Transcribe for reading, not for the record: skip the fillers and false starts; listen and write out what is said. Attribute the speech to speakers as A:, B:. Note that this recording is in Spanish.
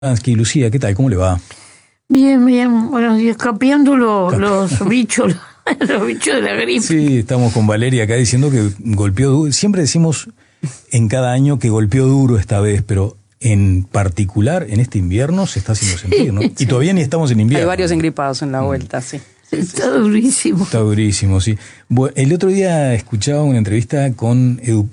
A: Ansky, Lucía, ¿qué tal? ¿Cómo le va?
B: Bien, bien. Buenos días. Capeando los bichos, los bichos de la gripe.
A: Sí, estamos con Valeria acá diciendo que golpeó duro. Siempre decimos en cada año que golpeó duro esta vez, pero en particular en este invierno se está haciendo sentir, ¿no? Y todavía ni estamos en invierno.
C: Hay varios engripados en la vuelta, sí.
B: Está durísimo.
A: Está durísimo, sí. El otro día escuchaba una entrevista con Edu